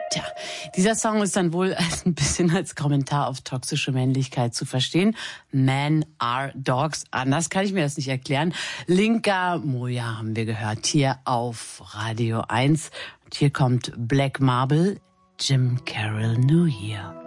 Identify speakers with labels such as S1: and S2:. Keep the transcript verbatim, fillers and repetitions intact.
S1: Tja, dieser Song ist dann wohl ein bisschen als Kommentar auf toxische Männlichkeit zu verstehen. Men are dogs. Anders kann ich mir das nicht erklären. Linka Moja haben wir gehört hier auf Radio eins. Und hier kommt Black Marble, Jim Carroll New Year.